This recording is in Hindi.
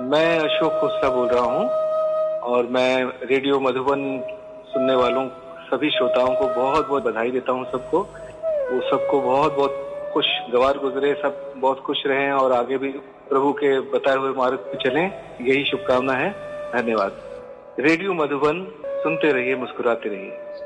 मैं अशोक खोसला बोल रहा हूँ और मैं रेडियो मधुबन सुनने वालों सभी श्रोताओं को बहुत बहुत बधाई देता हूँ सबको। वो सबको बहुत बहुत खुशगवार गुजरे, सब बहुत खुश रहें और आगे भी प्रभु के बताए हुए मार्ग पे चलें, यही शुभकामना है। धन्यवाद। रेडियो मधुबन सुनते रहिए, मुस्कुराते रहिए।